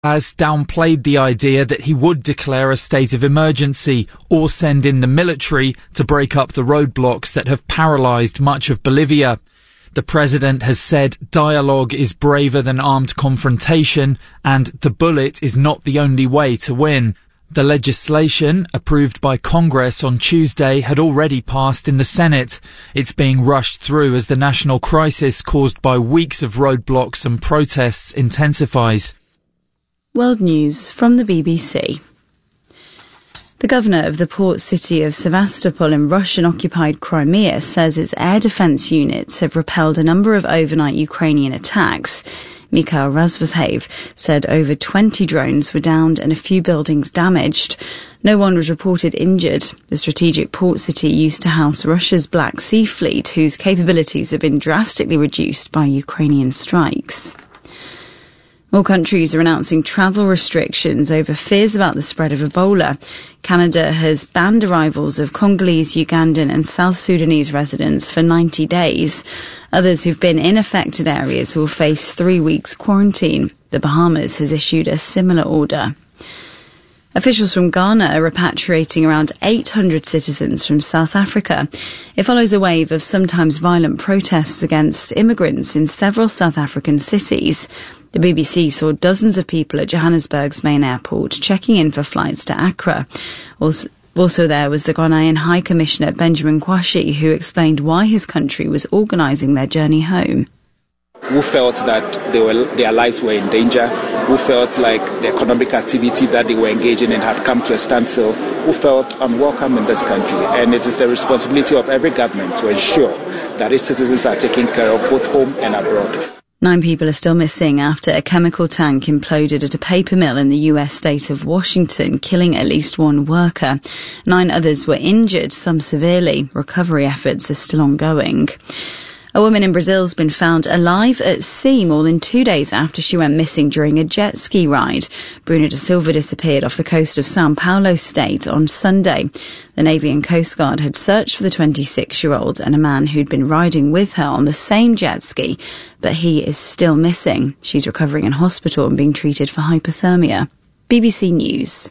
has downplayed the idea that he would declare a state of emergency or send in the military to break up the roadblocks that have paralysed much of Bolivia. The president has said dialogue is braver than armed confrontation and the bullet is not the only way to win. The legislation, approved by Congress on Tuesday, had already passed in the Senate. It's being rushed through as the national crisis caused by weeks of roadblocks and protests intensifies. World News from the BBC. The governor of the port city of Sevastopol in Russian-occupied Crimea says its air defence units have repelled a number of overnight Ukrainian attacks. Mikhail Razvozhaev said over 20 drones were downed and a few buildings damaged. No one was reported injured. The strategic port city used to house Russia's Black Sea Fleet, whose capabilities have been drastically reduced by Ukrainian strikes. More countries are announcing travel restrictions over fears about the spread of Ebola. Canada has banned arrivals of Congolese, Ugandan and South Sudanese residents for 90 days. Others who've been in affected areas will face 3 weeks quarantine. The Bahamas has issued a similar order. Officials from Ghana are repatriating around 800 citizens from South Africa. It follows a wave of sometimes violent protests against immigrants in several South African cities. The BBC saw dozens of people at Johannesburg's main airport checking in for flights to Accra. Also there was the Ghanaian High Commissioner Benjamin Kwashi, who explained why his country was organising their journey home. Who felt that their lives were in danger, who felt like the economic activity that they were engaging in had come to a standstill, who felt unwelcome in this country. And it is the responsibility of every government to ensure that its citizens are taken care of both home and abroad. 9 people are still missing after a chemical tank imploded at a paper mill in the US state of Washington, killing at least 1 worker. 9 others were injured, some severely. Recovery efforts are still ongoing. A woman in Brazil has been found alive at sea more than 2 days after she went missing during a jet ski ride. Bruna da Silva disappeared off the coast of São Paulo state on Sunday. The Navy and Coast Guard had searched for the 26-year-old and a man who'd been riding with her on the same jet ski, but he is still missing. She's recovering in hospital and being treated for hypothermia. BBC News.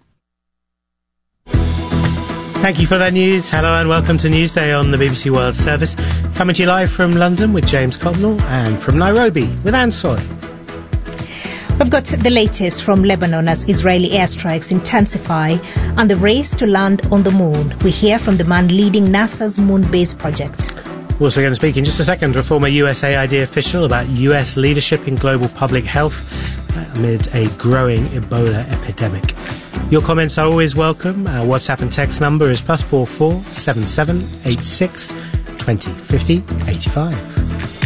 Thank you for that news. Hello and welcome to Newsday on the BBC World Service. Coming to you live from London with James Cotnell and from Nairobi with Anne Soy. We've got the latest from Lebanon as Israeli airstrikes intensify and the race to land on the moon. We hear from the man leading NASA's moon base project. We're also going to speak in just a second to a former USAID official about US leadership in global public health amid a growing Ebola epidemic. Your comments are always welcome. Our WhatsApp and text number is +44 77 86 20 50 85.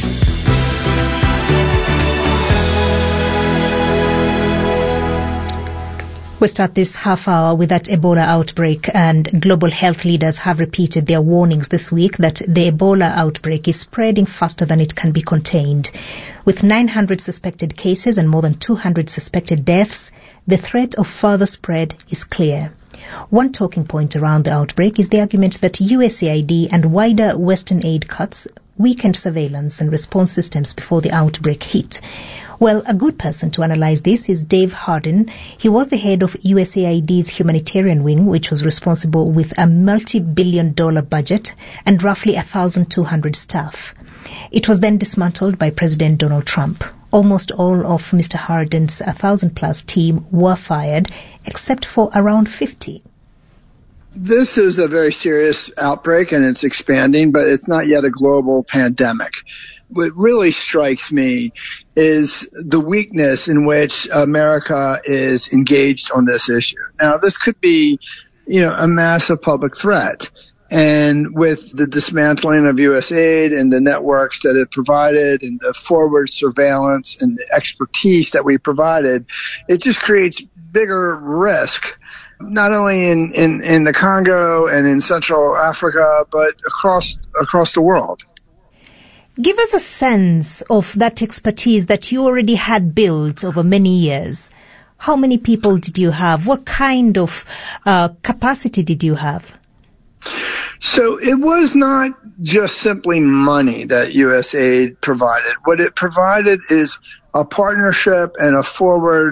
We start this half hour with that Ebola outbreak, and global health leaders have repeated their warnings this week that the Ebola outbreak is spreading faster than it can be contained. With 900 suspected cases and more than 200 suspected deaths, the threat of further spread is clear. One talking point around the outbreak is the argument that USAID and wider Western aid cuts weakened surveillance and response systems before the outbreak hit. Well, a good person to analyze this is Dave Harden. He was the head of USAID's humanitarian wing, which was responsible with a multi-billion-dollar budget and roughly 1,200 staff. It was then dismantled by President Donald Trump. Almost all of Mr. Harden's 1,000-plus team were fired, except for around 50. This is a very serious outbreak, and it's expanding, but it's not yet a global pandemic. What really strikes me is the weakness in which America is engaged on this issue. Now, this could be, a massive public threat. And with the dismantling of USAID and the networks that it provided and the forward surveillance and the expertise that we provided, it just creates bigger risk, not only in the Congo and in Central Africa, but across the world. Give us a sense of that expertise that you already had built over many years. How many people did you have? What kind of capacity did you have? So it was not just simply money that USAID provided. What it provided is a partnership and a forward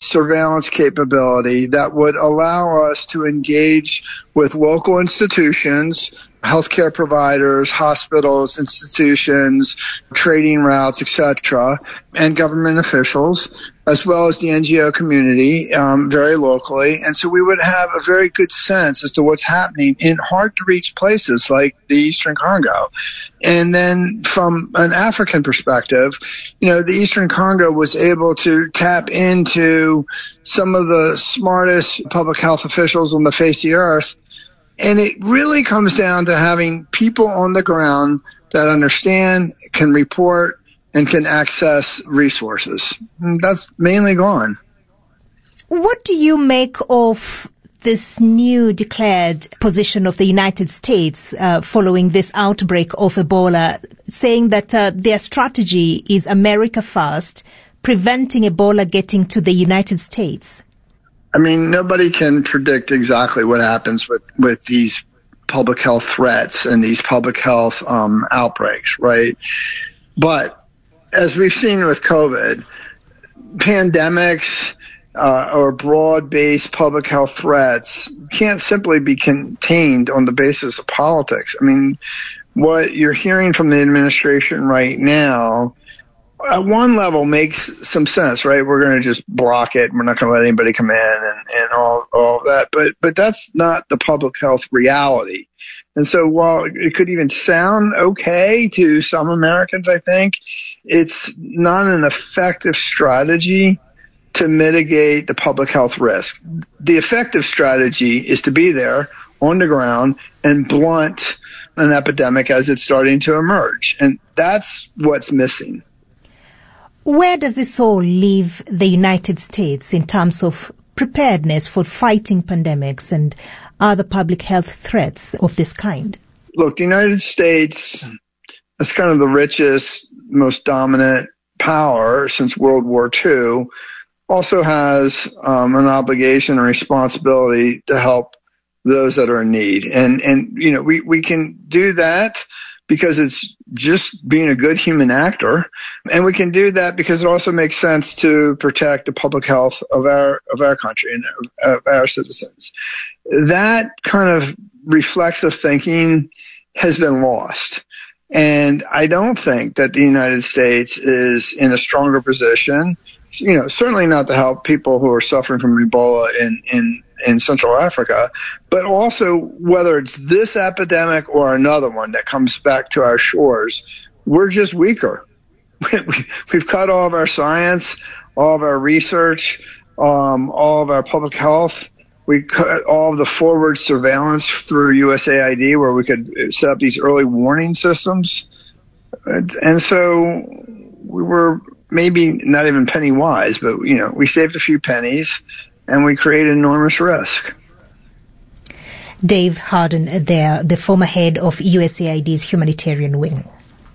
surveillance capability that would allow us to engage with local institutions, healthcare providers, hospitals, institutions, trading routes, etc., and government officials, as well as the NGO community, very locally. And so we would have a very good sense as to what's happening in hard-to-reach places like the Eastern Congo. And then from an African perspective, the Eastern Congo was able to tap into some of the smartest public health officials on the face of the earth. And it really comes down to having people on the ground that understand, can report, and can access resources. And that's mainly gone. What do you make of this new declared position of the United States following this outbreak of Ebola, saying that their strategy is America first, preventing Ebola getting to the United States? I mean, nobody can predict exactly what happens with these public health threats and these public health outbreaks, right? But as we've seen with COVID, pandemics or broad-based public health threats can't simply be contained on the basis of politics. I mean, what you're hearing from the administration right now, at one level makes some sense, right? We're going to just block it. We're not going to let anybody come in and all of that. But that's not the public health reality. And so while it could even sound okay to some Americans, I think, it's not an effective strategy to mitigate the public health risk. The effective strategy is to be there on the ground and blunt an epidemic as it's starting to emerge. And that's what's missing. Where does this all leave the United States in terms of preparedness for fighting pandemics and other public health threats of this kind? Look, the United States is kind of the richest, most dominant power since World War II, also has an obligation and responsibility to help those that are in need. And we can do that because it's just being a good human actor. And we can do that because it also makes sense to protect the public health of our country and of our citizens. That kind of reflexive thinking has been lost. And I don't think that the United States is in a stronger position, certainly not to help people who are suffering from Ebola in Central Africa, but also whether it's this epidemic or another one that comes back to our shores, we're just weaker. We've cut all of our science, all of our research, all of our public health. We cut all of the forward surveillance through USAID where we could set up these early warning systems. And so we were maybe not even penny wise, but, we saved a few pennies and we created enormous risk. Dave Harden there, the former head of USAID's humanitarian wing.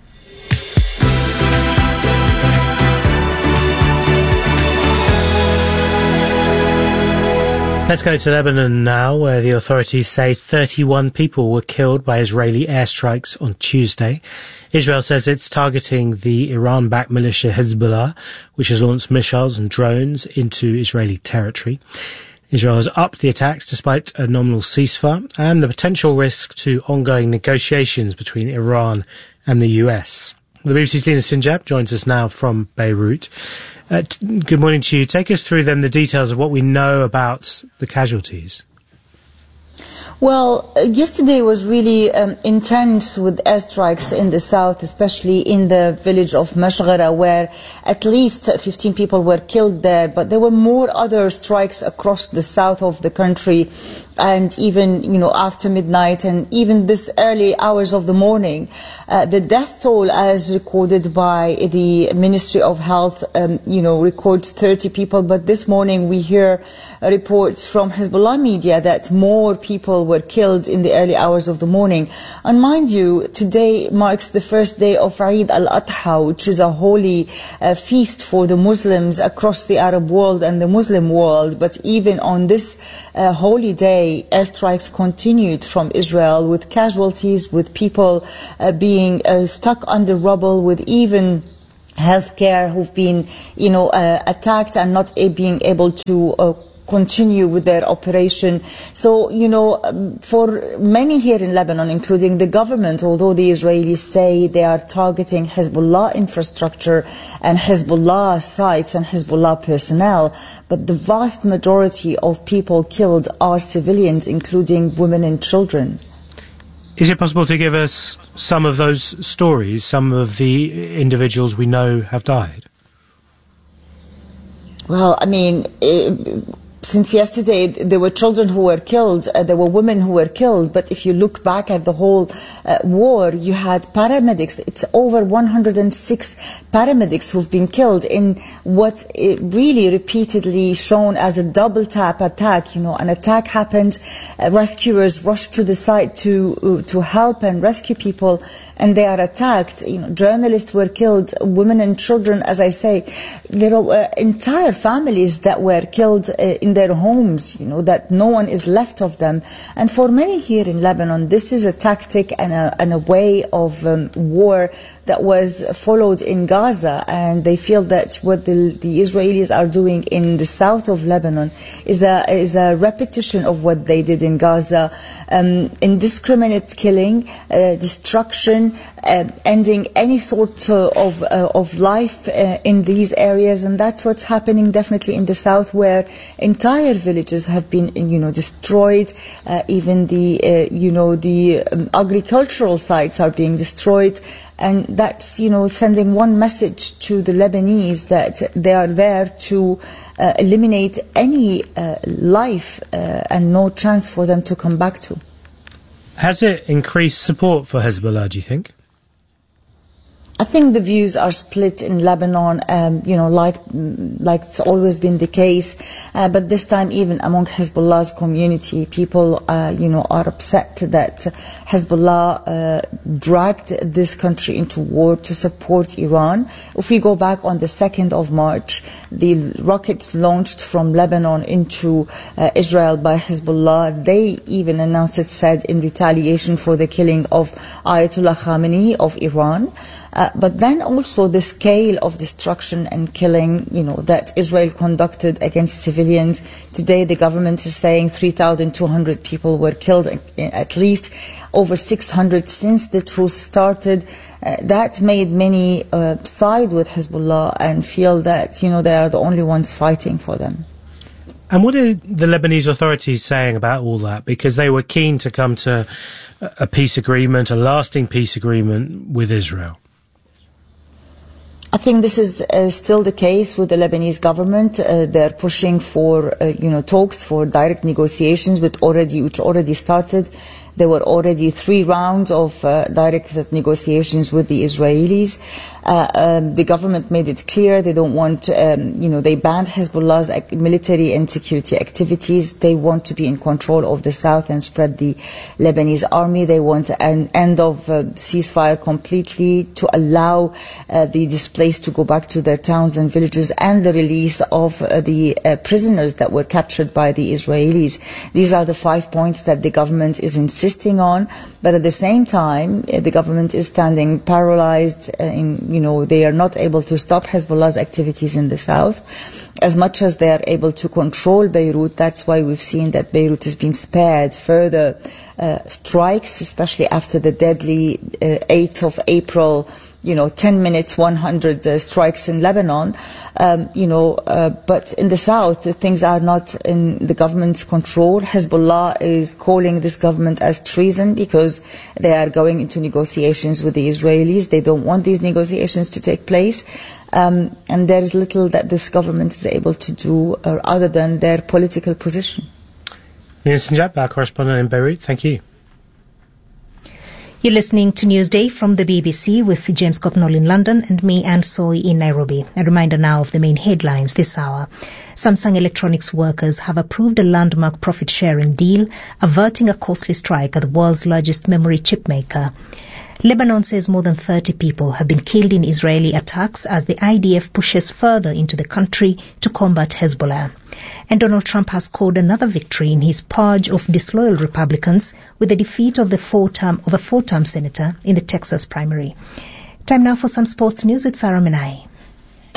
Let's go to Lebanon now, where the authorities say 31 people were killed by Israeli airstrikes on Tuesday. Israel says it's targeting the Iran-backed militia Hezbollah, which has launched missiles and drones into Israeli territory. Israel has upped the attacks despite a nominal ceasefire and the potential risk to ongoing negotiations between Iran and the US. The BBC's Lina Sinjab joins us now from Beirut. Good morning to you. Take us through then the details of what we know about the casualties. Well, yesterday was really intense with airstrikes in the south, especially in the village of Mashghara, where at least 15 people were killed there. But there were more other strikes across the south of the country, and even, after midnight and even this early hours of the morning. The death toll, as recorded by the Ministry of Health, records 30 people. But this morning we hear reports from Hezbollah media that more people were killed in the early hours of the morning. And mind you, today marks the first day of Eid al-Adha, which is a holy feast for the Muslims across the Arab world and the Muslim world. But even on this holy day, airstrikes continued from Israel with casualties, with people being stuck under rubble, with even healthcare who've been, attacked and not being able to continue with their operation. So, for many here in Lebanon, including the government, although the Israelis say they are targeting Hezbollah infrastructure and Hezbollah sites and Hezbollah personnel, but the vast majority of people killed are civilians, including women and children. Is it possible to give us some of those stories, some of the individuals we know have died? Well, since yesterday, there were children who were killed, there were women who were killed, but if you look back at the whole war, you had paramedics. It's over 106 paramedics who've been killed in what really repeatedly shown as a double tap attack. An attack happened, rescuers rushed to the site to help and rescue people, and they are attacked. Journalists were killed, women and children, as I say. There were entire families that were killed in their homes, that no one is left of them. And for many here in Lebanon, this is a tactic and a way of war that was followed in Gaza, and they feel that what the Israelis are doing in the south of Lebanon is a repetition of what they did in Gaza, indiscriminate killing, destruction, ending any sort of life in these areas, and that's what's happening definitely in the south, where entire villages have been destroyed. Even the agricultural sites are being destroyed. And that's, sending one message to the Lebanese that they are there to eliminate any life and no chance for them to come back to. Has it increased support for Hezbollah, do you think? I think the views are split in Lebanon, like it's always been the case. But this time, even among Hezbollah's community, people, are upset that Hezbollah dragged this country into war to support Iran. If we go back on the 2nd of March, the rockets launched from Lebanon into Israel by Hezbollah, they even announced, said, in retaliation for the killing of Ayatollah Khamenei of Iran. But then also the scale of destruction and killing, that Israel conducted against civilians. Today the government is saying 3,200 people were killed, at least over 600 since the truce started. That made many side with Hezbollah and feel that, they are the only ones fighting for them. And what are the Lebanese authorities saying about all that? Because they were keen to come to a peace agreement, a lasting peace agreement with Israel. I think this is still the case with the Lebanese government. They're pushing for, talks for direct negotiations, which already started. There were already 3 rounds of direct negotiations with the Israelis. The government made it clear they don't want, they banned Hezbollah's military and security activities. They want to be in control of the south and spread the Lebanese army. They want an end of ceasefire completely to allow the displaced to go back to their towns and villages, and the release of the prisoners that were captured by the Israelis. These are the 5 points that the government is insisting on, but at the same time, the government is standing paralyzed they are not able to stop Hezbollah's activities in the south as much as they are able to control Beirut. That's why we've seen that Beirut has been spared further strikes, especially after the deadly 8th of April 10 minutes, 100 strikes in Lebanon, but in the south, things are not in the government's control. Hezbollah is calling this government as treason because they are going into negotiations with the Israelis. They don't want these negotiations to take place. And there is little that this government is able to do other than their political position. Nina Sanjab, our correspondent in Beirut, thank you. You're listening to Newsday from the BBC with James Copnall in London and me, Anne Soy, in Nairobi. A reminder now of the main headlines this hour. Samsung Electronics workers have approved a landmark profit-sharing deal, averting a costly strike at the world's largest memory chip maker. Lebanon says more than 30 people have been killed in Israeli attacks as the IDF pushes further into the country to combat Hezbollah. And Donald Trump has scored another victory in his purge of disloyal Republicans with the defeat of a four-term senator in the Texas primary. Time now for some sports news with Sarah Menai.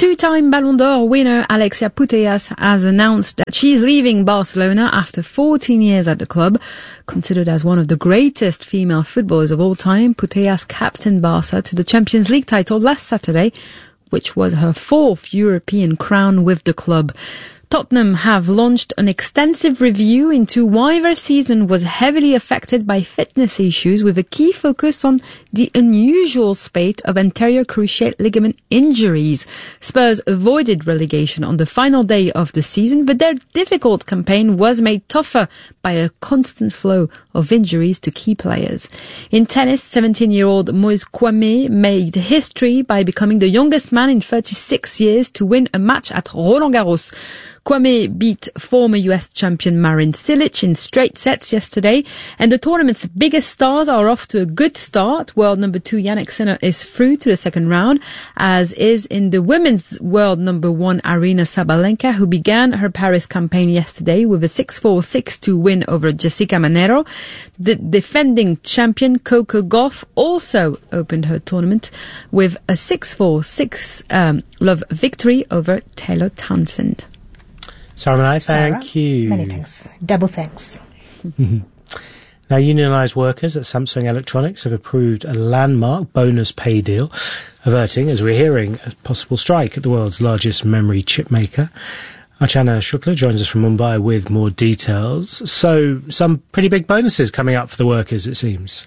Two-time Ballon d'Or winner Alexia Putellas has announced that she's leaving Barcelona after 14 years at the club. Considered as one of the greatest female footballers of all time, Putellas captained Barca to the Champions League title last Saturday, which was her fourth European crown with the club. Tottenham have launched an extensive review into why their season was heavily affected by fitness issues, with a key focus on the unusual spate of anterior cruciate ligament injuries. Spurs avoided relegation on the final day of the season, but their difficult campaign was made tougher by a constant flow of injuries to key players. In tennis, 17-year-old Moise Kwame made history by becoming the youngest man in 36 years to win a match at Roland Garros. Kwame beat former US champion Marin Cilic in straight sets yesterday, and the tournament's biggest stars are off to a good start. World number 2 Jannik Sinner is through to the second round, as is in the women's world number 1 Aryna Sabalenka, who began her Paris campaign yesterday with a 6-4, 6-2 win over Jessica Manero. The defending champion Coco Gauff also opened her tournament with a 6-4, 6-love victory over Taylor Townsend. Sarah, thank you. Many thanks. Double thanks. Now, unionised workers at Samsung Electronics have approved a landmark bonus pay deal, averting, as we're hearing, a possible strike at the world's largest memory chip maker. Archana Shukla joins us from Mumbai with more details. So, some pretty big bonuses coming up for the workers, it seems.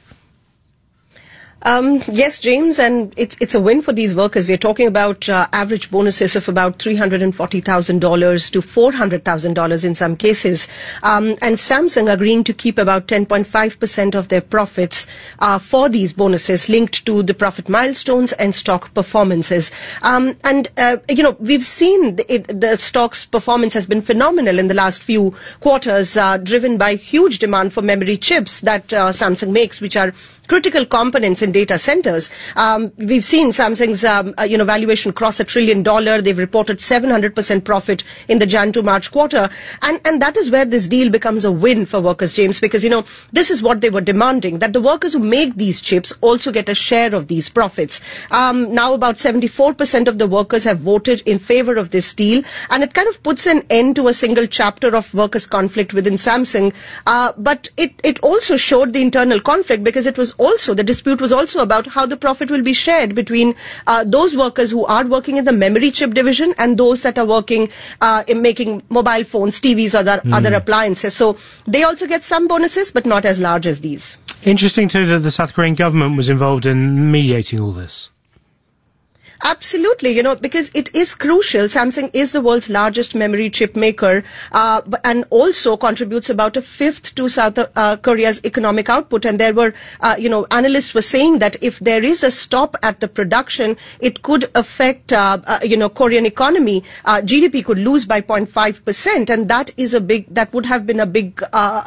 Yes, James, and it's a win for these workers. We're talking about average bonuses of about $340,000 to $400,000 in some cases. And Samsung agreeing to keep about 10.5% of their profits for these bonuses linked to the profit milestones and stock performances. We've seen the stock's performance has been phenomenal in the last few quarters, driven by huge demand for memory chips that Samsung makes, which are critical components in data centers. We've seen Samsung's valuation cross $1 trillion. They've reported 700% profit in the Jan to March quarter, and that is where this deal becomes a win for workers, James, because this is what they were demanding, that the workers who make these chips also get a share of these profits. Now about 74% of the workers have voted in favor of this deal, and it kind of puts an end to a single chapter of workers' conflict within Samsung. But it also showed the internal conflict, because the dispute was also about how the profit will be shared between those workers who are working in the memory chip division and those that are working in making mobile phones, TVs, or other appliances. So they also get some bonuses, but not as large as these. Interesting too that the South Korean government was involved in mediating all this. Absolutely, because it is crucial. Samsung is the world's largest memory chip maker, and also contributes about a fifth to South Korea's economic output. And there were, analysts were saying that if there is a stop at the production, it could affect, Korean economy. GDP could lose by 0.5%, and that would have been a big,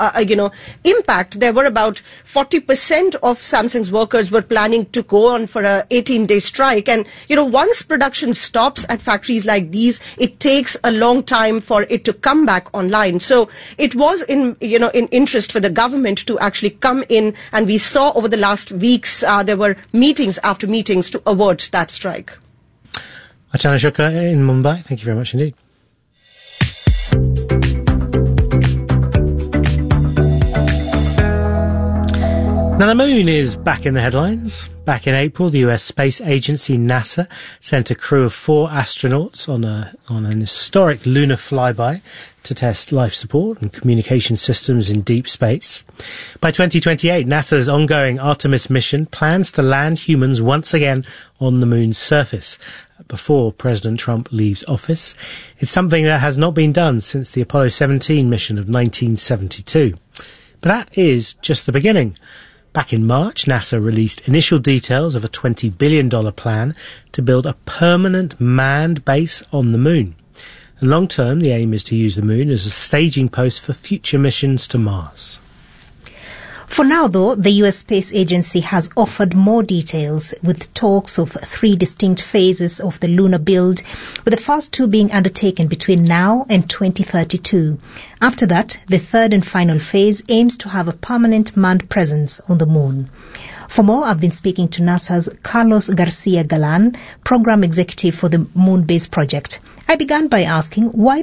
impact. There were about 40% of Samsung's workers were planning to go on for a 18-day strike, and once production stops at factories like these, it takes a long time for it to come back online. So it was in interest for the government to actually come in, and we saw over the last weeks there were meetings after meetings to avert that strike. Archana Shukla in Mumbai, thank you very much indeed. Now, the moon is back in the headlines. Back in April, the US space agency NASA sent a crew of 4 astronauts on an historic lunar flyby to test life support and communication systems in deep space. By 2028, NASA's ongoing Artemis mission plans to land humans once again on the moon's surface before President Trump leaves office. It's something that has not been done since the Apollo 17 mission of 1972. But that is just the beginning. Back in March, NASA released initial details of a $20 billion plan to build a permanent manned base on the moon. And long term, the aim is to use the moon as a staging post for future missions to Mars. For now, though, the US Space Agency has offered more details, with talks of 3 distinct phases of the lunar build, with the first 2 being undertaken between now and 2032. After that, the third and final phase aims to have a permanent manned presence on the moon. For more, I've been speaking to NASA's Carlos Garcia Galan, Program Executive for the Moon Base Project. I began by asking why is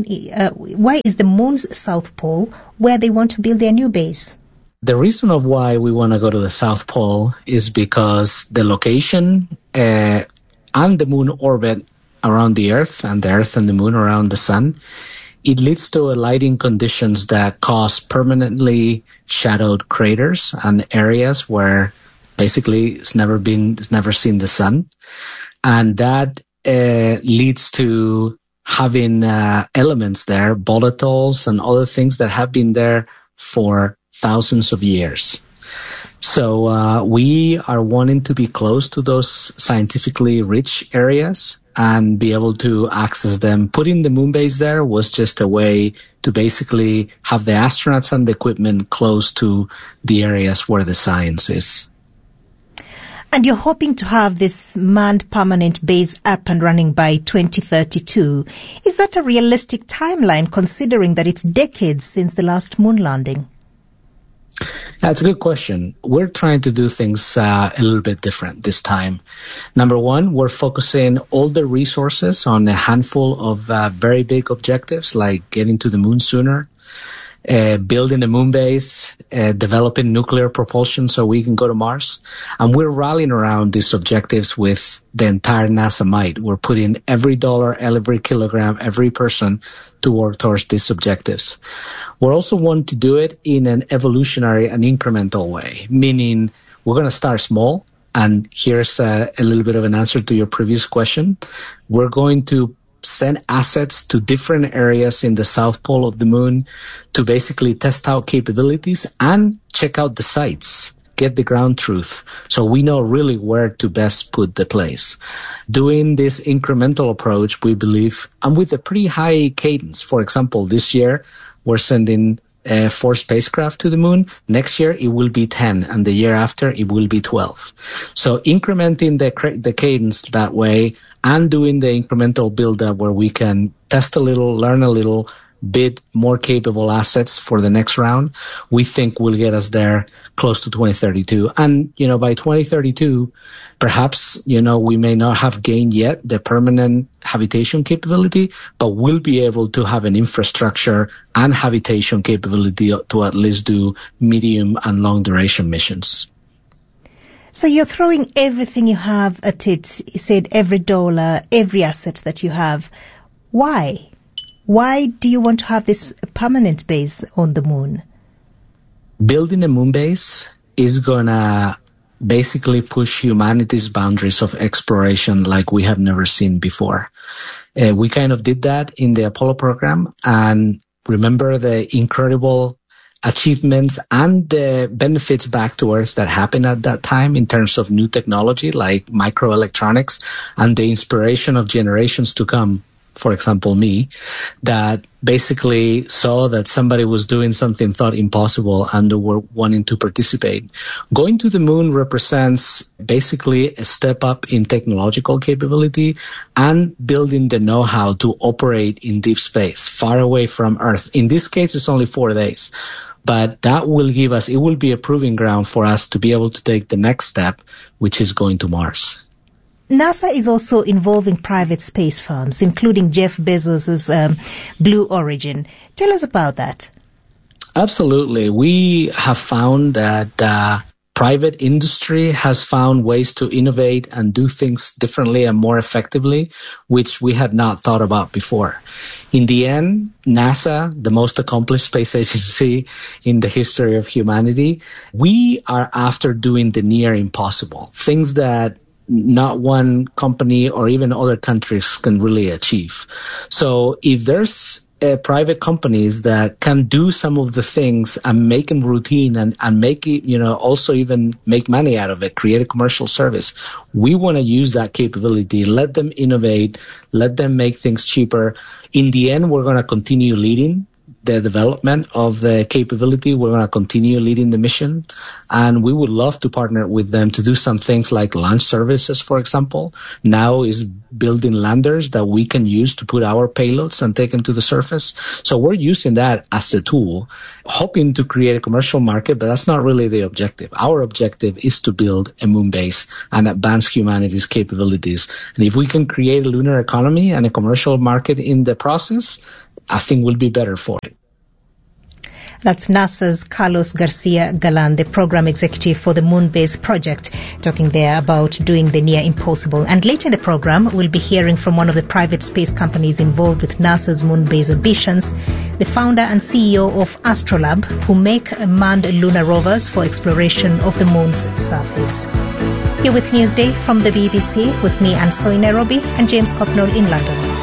the Moon's South Pole where they want to build their new base? The reason of why we want to go to the South Pole is because the location and the Moon orbit around the Earth and the Moon around the Sun, it leads to lighting conditions that cause permanently shadowed craters and areas where basically it's never seen the sun. And that leads to having elements there, volatiles and other things that have been there for thousands of years. So we are wanting to be close to those scientifically rich areas and be able to access them. Putting the moon base there was just a way to basically have the astronauts and the equipment close to the areas where the science is. And you're hoping to have this manned permanent base up and running by 2032. Is that a realistic timeline, considering that it's decades since the last moon landing? That's a good question. We're trying to do things a little bit different this time. Number one, we're focusing all the resources on a handful of very big objectives, like getting to the moon sooner, building a moon base, developing nuclear propulsion so we can go to Mars. And we're rallying around these objectives with the entire NASA might. We're putting every dollar, every kilogram, every person to work towards these objectives. We're also wanting to do it in an evolutionary and incremental way, meaning we're going to start small. And here's a little bit of an answer to your previous question. We're going to send assets to different areas in the South Pole of the Moon to basically test out capabilities and check out the sites, get the ground truth, so we know really where to best put the place. Doing this incremental approach, we believe, and with a pretty high cadence. For example, this year, we're sending 4 spacecraft to the moon. Next year, it will be 10, and the year after, it will be 12. So incrementing the cadence that way and doing the incremental build-up where we can test a little, learn a little, bid more capable assets for the next round, we think will get us there close to 2032. And, by 2032, perhaps, we may not have gained yet the permanent habitation capability, but we'll be able to have an infrastructure and habitation capability to at least do medium and long duration missions. So you're throwing everything you have at it. You said every dollar, every asset that you have. Why? Why do you want to have this permanent base on the moon? Building a moon base is going to basically push humanity's boundaries of exploration like we have never seen before. We kind of did that in the Apollo program, and remember the incredible achievements and the benefits back to Earth that happened at that time in terms of new technology like microelectronics and the inspiration of generations to come. For example, me, that basically saw that somebody was doing something thought impossible and were wanting to participate. Going to the moon represents basically a step up in technological capability and building the know-how to operate in deep space, far away from Earth. In this case, it's only 4 days. But that will it will be a proving ground for us to be able to take the next step, which is going to Mars. NASA is also involving private space firms, including Jeff Bezos's Blue Origin. Tell us about that. Absolutely. We have found that private industry has found ways to innovate and do things differently and more effectively, which we had not thought about before. In the end, NASA, the most accomplished space agency in the history of humanity, we are after doing the near impossible, things that not one company or even other countries can really achieve. So if there's private companies that can do some of the things and make them routine and make it, also even make money out of it, create a commercial service, we want to use that capability, let them innovate, let them make things cheaper. In the end, we're going to continue leading the development of the capability. We're going to continue leading the mission, and we would love to partner with them to do some things like launch services, for example. Now is building landers that we can use to put our payloads and take them to the surface. So we're using that as a tool, hoping to create a commercial market, but that's not really the objective. Our objective is to build a moon base and advance humanity's capabilities. And if we can create a lunar economy and a commercial market in the process, I think we'll be better for it. That's NASA's Carlos Garcia Galan, the program executive for the Moonbase project, talking there about doing the near impossible. And later in the program, we'll be hearing from one of the private space companies involved with NASA's Moonbase ambitions, the founder and CEO of Astrolab, who make manned lunar rovers for exploration of the moon's surface. You're with Newsday from the BBC, with me, Anne Soy, Nairobi, and James Copnall in London.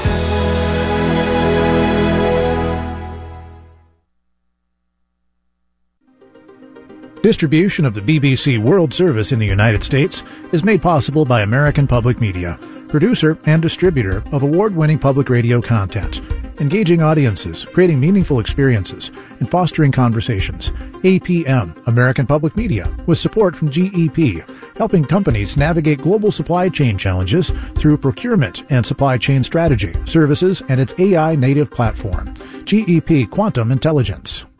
Distribution of the BBC World Service in the United States is made possible by American Public Media, producer and distributor of award-winning public radio content, engaging audiences, creating meaningful experiences, and fostering conversations. APM, American Public Media, with support from GEP, helping companies navigate global supply chain challenges through procurement and supply chain strategy, services, and its AI-native platform, GEP Quantum Intelligence.